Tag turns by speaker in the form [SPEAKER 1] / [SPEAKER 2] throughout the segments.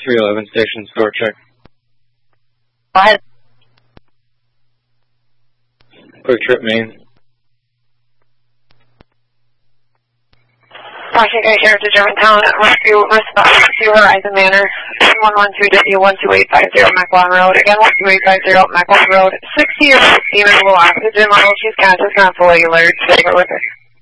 [SPEAKER 1] 311 station score check.
[SPEAKER 2] Go ahead.
[SPEAKER 1] Quick Trip, Maine.
[SPEAKER 2] Washington Sheriff to Germantown, rescue Horizon Manor, 112W12850 Mequon Road, again 12850 Mequon Road, 60-year-old female, low oxygen level, she's conscious, not fully alert, take her with her.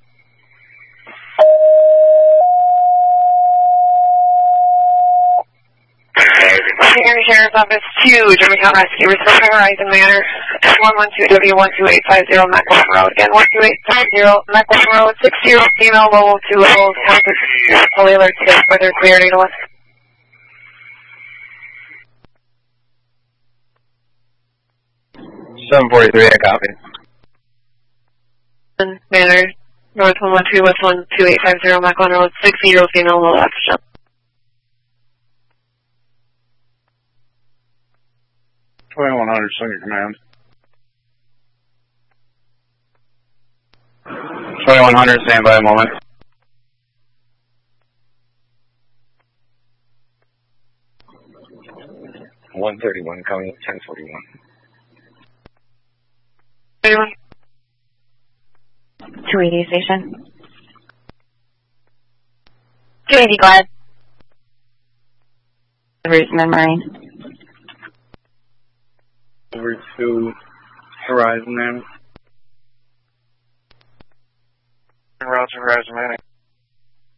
[SPEAKER 2] Washington Sheriff's Office 2, Germantown Rescue, restore Horizon Manor, 112W12850 Mequon Road, again 12850 Mequon Road, 60-year-old female, level 2 levels, conscious, fully alert, take further clear, data list.
[SPEAKER 1] $743, I copy.
[SPEAKER 2] Manor, North 112, West 12850 Mequon Road, 60-year-old female, low oxygen.
[SPEAKER 1] 2100, Slinger Command. 2100, stand by a moment. $131, coming up 1041.
[SPEAKER 2] 280 station. 280, go ahead. Roosman Marine.
[SPEAKER 1] Over to Horizon Manor. Roger, Horizon Manor.